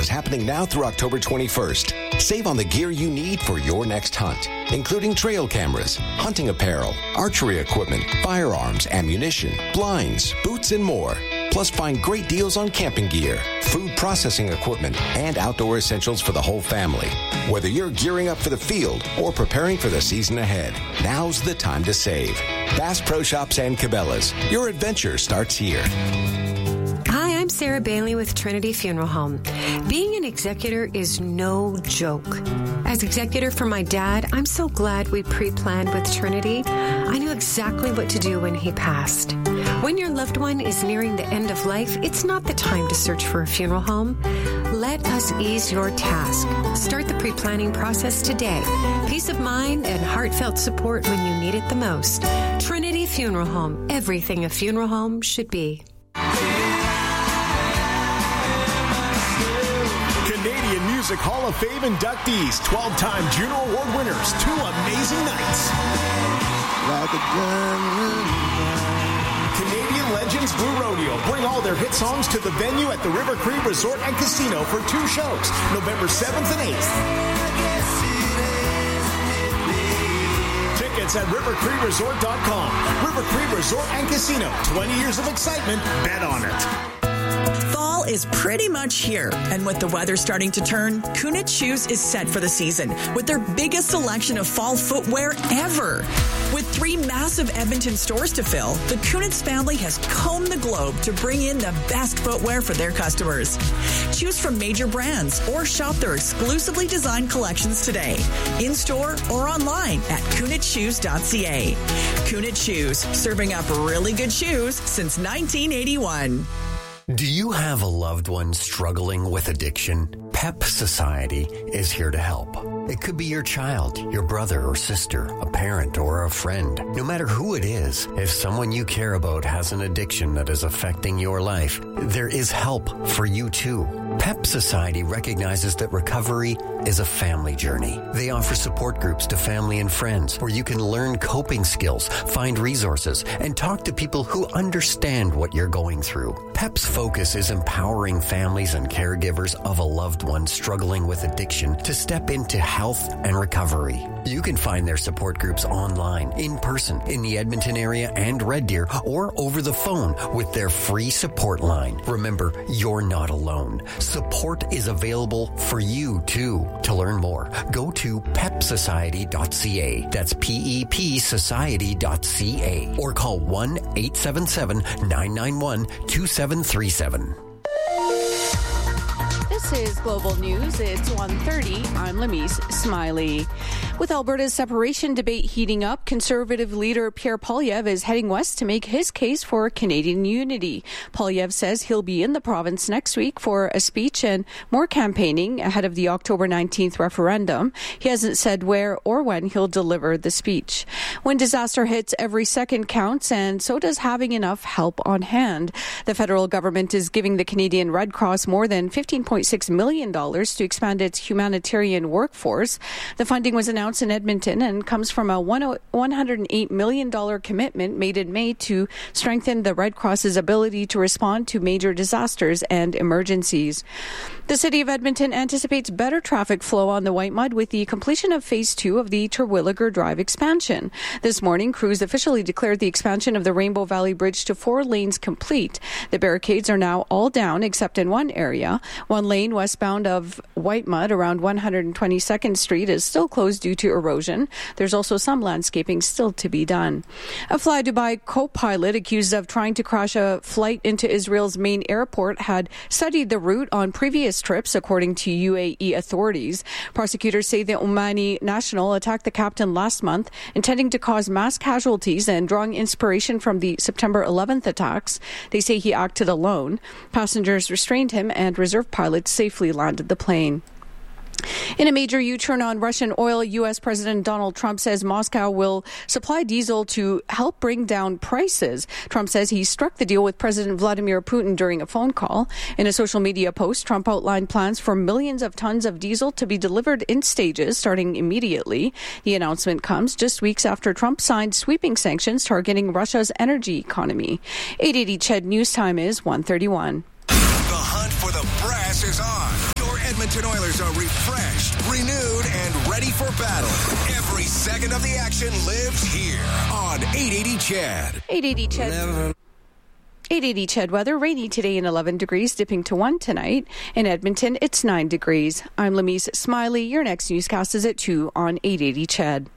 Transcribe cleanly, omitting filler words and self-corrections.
is happening now through October 21st. Save on the gear you need for your next hunt, including trail cameras, hunting apparel, archery equipment, firearms, ammunition, blinds, boots, and more. Plus, find great deals on camping gear, food processing equipment, and outdoor essentials for the whole family. Whether you're gearing up for the field or preparing for the season ahead, now's the time to save. Bass Pro Shops and Cabela's. Your adventure starts here. Hi, I'm Sarah Bailey with Trinity Funeral Home. Being an executor is no joke. As executor for my dad, I'm so glad we pre-planned with Trinity. I knew exactly what to do when he passed. When your loved one is nearing the end of life, it's not the time to search for a funeral home. Let us ease your task. Start the pre-planning process today. Peace of mind and heartfelt support when you need it the most. Trinity Funeral Home. Everything a funeral home should be. Canadian Music Hall of Fame inductees, 12-time Juno Award winners, 2 amazing nights. Like a Canadian Legends Blue Rodeo bring all their hit songs to the venue at the River Cree Resort and Casino for 2 shows, November 7th and 8th. Tickets at rivercreeresort.com. River Cree Resort and Casino, 20 years of excitement, bet on it. Fall is pretty much here, and with the weather starting to turn, Kunitz Shoes is set for the season with their biggest selection of fall footwear ever. With 3 massive Edmonton stores to fill, the Kunitz family has combed the globe to bring in the best footwear for their customers. Choose from major brands or shop their exclusively designed collections today, in-store or online at kunitzshoes.ca. Kunitz Shoes, serving up really good shoes since 1981. Do you have a loved one struggling with addiction? PEP Society is here to help. It could be your child, your brother or sister, a parent or a friend. No matter who it is, if someone you care about has an addiction that is affecting your life, there is help for you too. PEP Society recognizes that recovery is a family journey. They offer support groups to family and friends where you can learn coping skills, find resources, and talk to people who understand what you're going through. PEP's focus is empowering families and caregivers of a loved one struggling with addiction to step into health and recovery. You can find their support groups online, in person, in the Edmonton area and Red Deer, or over the phone with their free support line. Remember, you're not alone. Support is available for you too. To learn more, go to pepsociety.ca. That's PEP society.ca. Or call 1-877-991-2737. This is Global News. It's 1:30. I'm Lamise Smiley. With Alberta's separation debate heating up, Conservative leader Pierre Poilievre is heading west to make his case for Canadian unity. Poilievre says he'll be in the province next week for a speech and more campaigning ahead of the October 19th referendum. He hasn't said where or when he'll deliver the speech. When disaster hits, every second counts, and so does having enough help on hand. The federal government is giving the Canadian Red Cross more than $15.6 million to expand its humanitarian workforce. The funding was announced in Edmonton and comes from a $108 million commitment made in May to strengthen the Red Cross's ability to respond to major disasters and emergencies. The City of Edmonton anticipates better traffic flow on the Whitemud with the completion of Phase 2 of the Terwilliger Drive expansion. This morning, crews officially declared the expansion of the Rainbow Valley Bridge to 4 lanes complete. The barricades are now all down except in one area. One lane westbound of Whitemud around 122nd Street is still closed due to erosion. There's also some landscaping still to be done. A Fly Dubai co-pilot accused of trying to crash a flight into Israel's main airport had studied the route on previous trips, according to UAE authorities. Prosecutors say the Omani national attacked the captain last month, intending to cause mass casualties and drawing inspiration from the September 11th attacks. They say he acted alone. Passengers restrained him and reserve pilots safely landed the plane. In a major U-turn on Russian oil, U.S. President Donald Trump says Moscow will supply diesel to help bring down prices. Trump says he struck the deal with President Vladimir Putin during a phone call. In a social media post, Trump outlined plans for millions of tons of diesel to be delivered in stages starting immediately. The announcement comes just weeks after Trump signed sweeping sanctions targeting Russia's energy economy. 880 CHED News Time is 1:31. The hunt for the brass is on. Your Edmonton Oilers are refreshed, renewed, and ready for battle. Every second of the action lives here on 880 CHED. 880 CHED. 880 CHED weather, rainy today and 11 degrees, dipping to 1 tonight. In Edmonton, it's 9 degrees. I'm Lemise Smiley. Your next newscast is at 2 on 880 CHED.